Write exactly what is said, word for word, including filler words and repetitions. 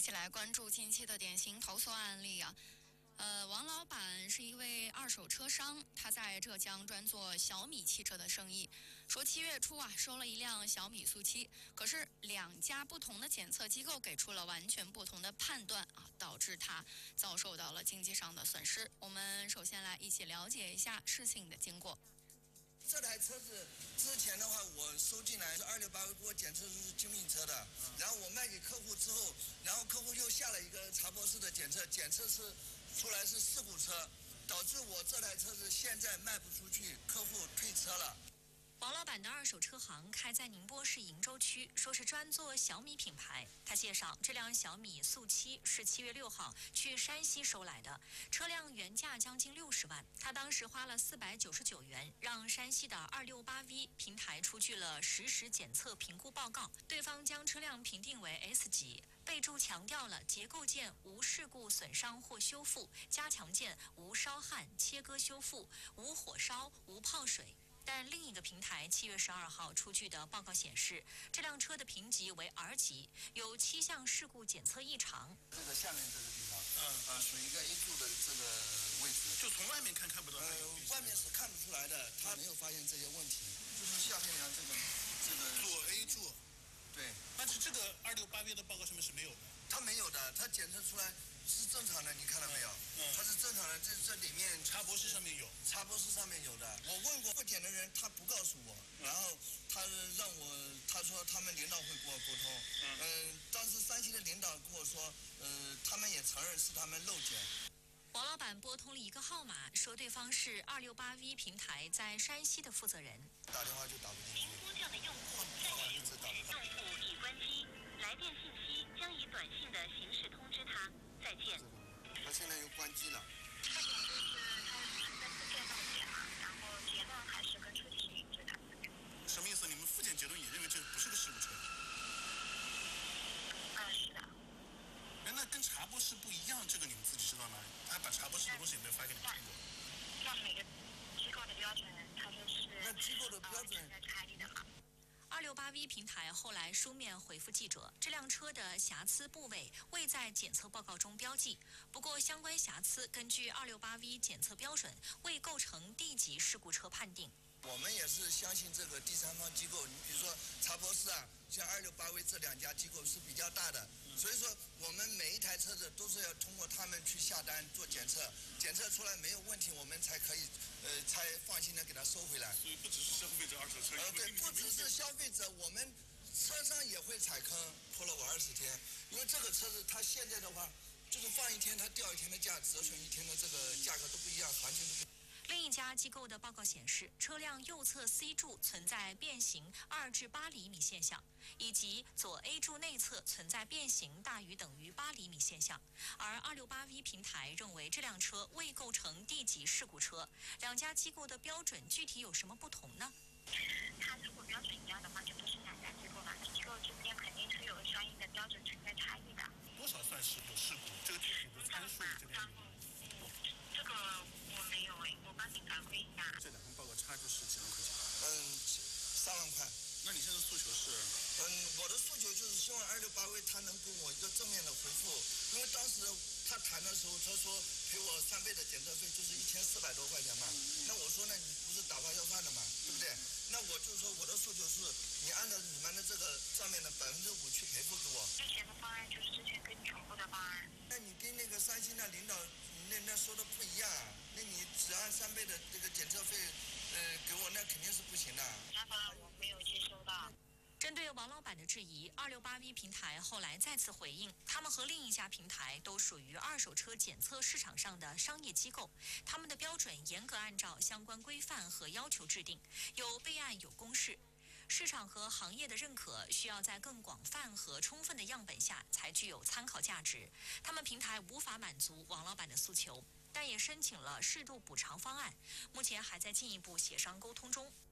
起来关注近期的典型投诉案例啊。呃，王老板是一位二手车商，他在浙江专做小米汽车的生意。说七月初啊，收了一辆小米速七，可是两家不同的检测机构给出了完全不同的判断啊，导致他遭受到了经济上的损失。我们首先来一起了解一下事情的经过。 这台车子之前的话，我收进来是二六八给我检测是精品车的，然后我卖给客户之后，然后客户又下了一个查博士的检测，检测是出来是事故车，导致我这台车子现在卖不出去，客户退车了。 王老板的二手车行开在宁波市鄞州区，说是专做小米品牌。他介绍，这辆小米速七是七月六号去山西收来的，车辆原价将近六十万，他当时花了四百九十九元，让山西的二六八 V 平台出具了实时检测评估报告，对方将车辆评定为 S 级，备注强调了结构件无事故损伤或修复，加强件无烧焊、切割修复，无火烧、无泡水。但另一个平台七月十二号出具的报告显示，这辆车的评级为 R 级，有七项事故检测异常。 这个下面这个地方，嗯呃，属于一个 A 柱的这个位置， 就从外面看看不到。 呃，外面是看不出来的，他没有发现这些问题。就是下面量这个这个左 A 柱， 对， 但是这个二六八 V 的报告上面是没有的。 他没有的，他检测出来是正常的，你看到没有？嗯，它是正常的，这这里面插博士上面有， 插博士上面有的。我问过不检的人，他不告诉我，然后他让我，他说他们领导会跟我沟通。嗯、呃，当时山西的领导跟我说，呃，他们也承认是他们漏检。 王老板拨通了一个号码，说对方是二六八 V 平台在山西的负责人。 打电话就打不进去。 您呼叫的用户暂时无视，用户已关机，来电信息将以短信的形式通知他。再见。 他现在又关机了。 特点就是它是在附件漏检嘛，然后结论还是跟车体是一致的。 什么意思？你们复检结论也认为这不是个事故车？ 嗯，是的。 哎，那跟查博士不一样，这个你们自己知道吗？他把查博士的东西有没有发给你们看过？ 像每个机构的标准，它都是那机构的标准存在差异的嘛。 二六八 V 平台后来书面回复记者，这辆车的瑕疵部位未在检测报告中标记，不过相关瑕疵根据二六八 V 检测标准未构成 D 级事故车判定。 我们也是相信这个第三方机构，你比如说查博士啊，像二六八 V 这两家机构是比较大的，所以说我们每一台车子都是要通过他们去下单做检测，检测出来没有问题，我们才可以呃才放心的给它收回来。 所以不只是消费者二手车， 呃对，不只是消费者，我们车商也会踩坑，拖了我二十天，因为这个车子它现在的话就是放一天它掉一天的价，折损一天的这个价格都不一样，行情都不一样。 另一家机构的报告显示，车辆右侧 C 柱存在变形二至八厘米现象，以及左 A 柱内侧存在变形大于等于八厘米现象。而二六八 V 平台认为这辆车未构成 D 级事故车。两家机构的标准具体有什么不同呢？ 它如果标准一样的话，就不是两家机构了，机构之间肯定是有相应的标准存在差异的。 多少算是有事故？这个具体的参数这边有。 这个我没有哎，我帮你反馈一下。 这两份报告差距是几万块钱？ 嗯，三万块。 那你现在诉求是？ 嗯，我的诉求就是希望二六八 V 他能给我一个正面的回复，因为当时他谈的时候，他说赔我三倍的检测费，就是一千四百多块钱嘛。那我说，那你不是打发要饭的嘛，对不对？那我就说我的诉求是，你按照你们的这个上面的百分之五去赔付给我。 之前的方案就是之前跟你重复的方案。 那你跟那个三星的领导，那那说的不一样，那你只按三倍的这个检测费，呃，给我那肯定是不行的。 那方案我没有接收到。 针对王老板的质疑，二六八 V 平台后来再次回应，他们和另一家平台都属于二手车检测市场上的商业机构，他们的标准严格按照相关规范和要求制定，有备案有公示。市场和行业的认可需要在更广泛和充分的样本下才具有参考价值。他们平台无法满足王老板的诉求，但也申请了适度补偿方案，目前还在进一步协商沟通中。